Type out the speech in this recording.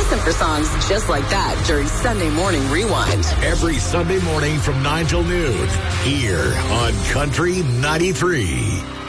Listen for songs just like that during Sunday Morning Rewind. Every Sunday morning from 9 till noon here on Country 93.